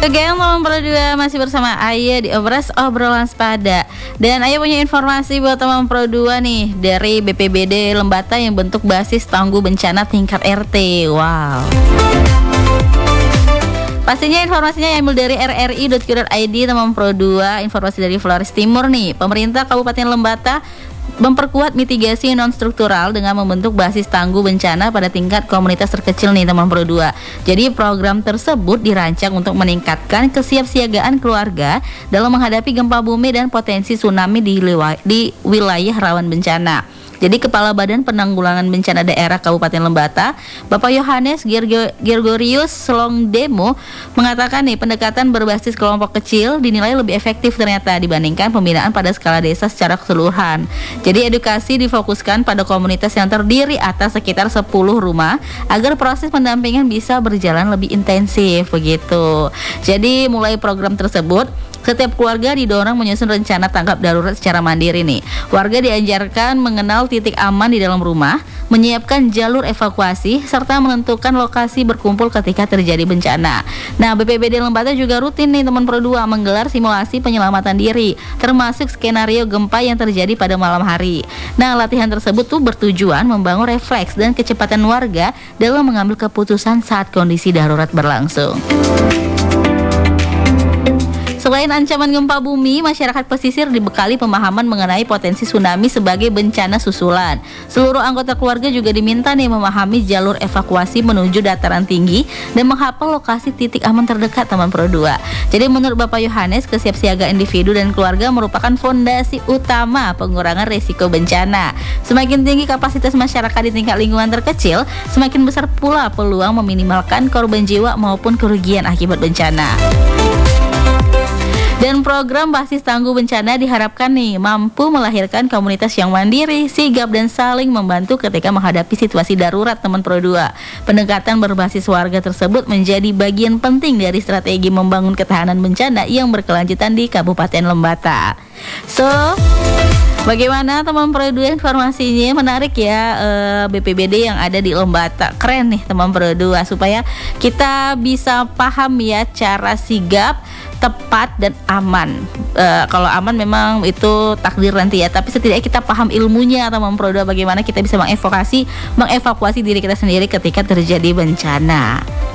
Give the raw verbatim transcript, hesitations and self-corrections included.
Oke, teman Pro dua masih bersama Ayah di Obras Obrolan Sepada. Dan Ayah punya informasi buat teman Pro dua nih dari B P B D Lembata yang bentuk basis tangguh bencana tingkat R T. Wow. Pastinya informasinya yang ambil dari r r i dot co dot i d teman Pro dua. Informasi dari Flores Timur nih. Pemerintah Kabupaten Lembata memperkuat mitigasi non-struktural dengan membentuk basis tangguh bencana pada tingkat komunitas terkecil nih teman Pro dua. Jadi program tersebut dirancang untuk meningkatkan kesiapsiagaan keluarga dalam menghadapi gempa bumi dan potensi tsunami di, di wilayah rawan bencana. Jadi Kepala Badan Penanggulangan Bencana Daerah Kabupaten Lembata, Bapak Yohanes Gregorius Slongdemo mengatakan nih pendekatan berbasis kelompok kecil dinilai lebih efektif ternyata dibandingkan pembinaan pada skala desa secara keseluruhan. Jadi edukasi difokuskan pada komunitas yang terdiri atas sekitar sepuluh rumah agar proses pendampingan bisa berjalan lebih intensif begitu. Jadi mulai program tersebut, setiap keluarga didorong menyusun rencana tanggap darurat secara mandiri nih. Warga diajarkan mengenal titik aman di dalam rumah, menyiapkan jalur evakuasi, serta menentukan lokasi berkumpul ketika terjadi bencana. Nah, B P B D Lembata juga rutin nih teman Pro dua menggelar simulasi penyelamatan diri, termasuk skenario gempa yang terjadi pada malam hari. Nah, latihan tersebut tuh bertujuan membangun refleks dan kecepatan warga dalam mengambil keputusan saat kondisi darurat berlangsung. Selain ancaman gempa bumi, masyarakat pesisir dibekali pemahaman mengenai potensi tsunami sebagai bencana susulan. Seluruh anggota keluarga juga diminta nih memahami jalur evakuasi menuju dataran tinggi dan menghafal lokasi titik aman terdekat teman Pro dua. Jadi menurut Bapak Yohanes, kesiapsiagaan individu dan keluarga merupakan fondasi utama pengurangan risiko bencana. Semakin tinggi kapasitas masyarakat di tingkat lingkungan terkecil, semakin besar pula peluang meminimalkan korban jiwa maupun kerugian akibat bencana. Dan program basis tangguh bencana diharapkan nih mampu melahirkan komunitas yang mandiri, sigap dan saling membantu ketika menghadapi situasi darurat teman Pro dua. Pendekatan berbasis warga tersebut menjadi bagian penting dari strategi membangun ketahanan bencana yang berkelanjutan di Kabupaten Lembata. So, bagaimana teman Pro dua informasinya? Menarik ya, eh, B P B D yang ada di Lembata. Keren nih teman Pro dua, supaya kita bisa paham ya cara sigap, tepat dan aman. E, kalau aman memang itu takdir nanti ya, tapi setidaknya kita paham ilmunya teman Pro dua, bagaimana kita bisa mengevakuasi mengevakuasi diri kita sendiri ketika terjadi bencana.